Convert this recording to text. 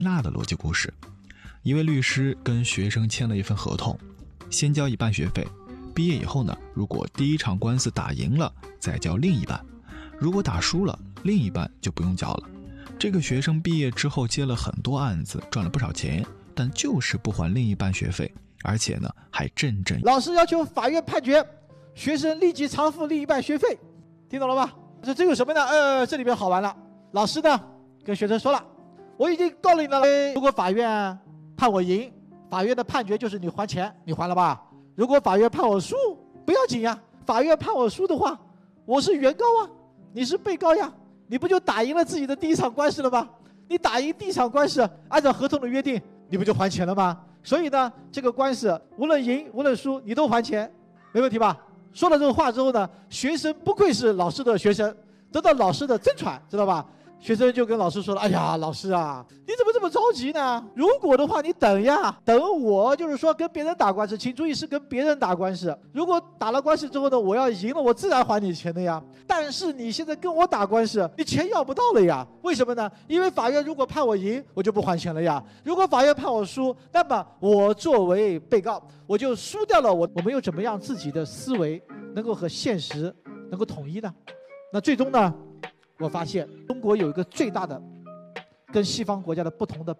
那的逻辑故事。一位律师跟学生签了一份合同，先交一半学费，毕业以后呢，如果第一场官司打赢了，再交另一半，如果打输了，另一半就不用交了。这个学生毕业之后接了很多案子，赚了不少钱，但就是不还另一半学费，而且呢还阵阵。 老师要求法院判决学生立即偿付另一半学费，听懂了吧？这有什么呢？这里面好玩了。老师呢跟学生说了，我已经告了你了，如果法院判我赢，法院的判决就是你还钱，你还了吧？如果法院判我输，不要紧呀。法院判我输的话，我是原告啊，你是被告呀，你不就打赢了自己的第一场官司了吗？你打赢第一场官司，按照合同的约定，你不就还钱了吗？所以呢，这个官司无论赢无论输，你都还钱，没问题吧？说了这个话之后呢，学生不愧是老师的学生，得到老师的真传，知道吧？学生就跟老师说了，哎呀，老师啊，你怎么这么着急呢？如果的话你等呀，等我就是说跟别人打官司，请注意是跟别人打官司。如果打了官司之后呢，我要赢了，我自然还你钱的呀。但是你现在跟我打官司，你钱要不到了呀。为什么呢？因为法院如果判我赢，我就不还钱了呀。如果法院判我输，那么我作为被告，我就输掉了。我们又怎么样自己的思维能够和现实能够统一呢？那最终呢，我发现中国有一个最大的跟西方国家的不同的